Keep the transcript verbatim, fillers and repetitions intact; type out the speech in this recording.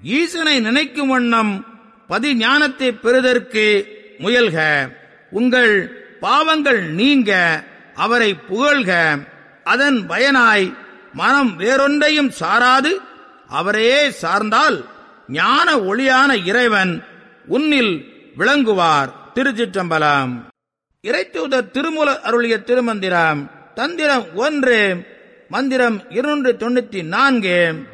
ஈசனை நினைக்கும் வண்ணம் பதி ஞானத்தை பெறுதற்கு முயல்க. உங்கள் பாவங்கள் நீங்க அவரை புகழ்க. அதன் பயனாய் மனம் வேறொன்றையும் சாராது அவரையே சார்ந்தால் ஞான ஒளியான இறைவன் உன்னில் விளங்குவார். திருச்சிற்றம்பலம். இறைத்தூதர் திருமூலர் அருளிய திருமந்திரம். தந்திரம் ஒன்று, மந்திரம் இருநூற்று தொண்ணூத்தி நான்கு.